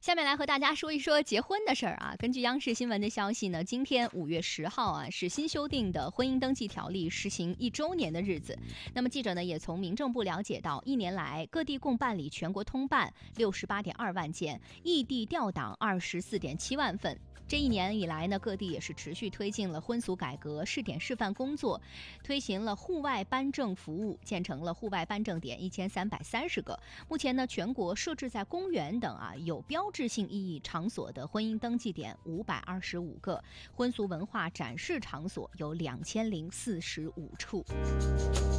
下面来和大家说一说结婚的事儿啊。根据央视新闻的消息呢，今天5月10号啊，是新修订的婚姻登记条例实行1周年的日子。那么记者呢也从民政部了解到，1年来各地共办理全国通办68.2万件，异地调档24.7万份。这1年以来呢，各地也是持续推进了婚俗改革试点示范工作，推行了户外颁证服务，建成了户外颁证点1330个。目前呢，全国设置在公园等有标志性意义场所的婚姻登记点525个，婚俗文化展示场所有2045处。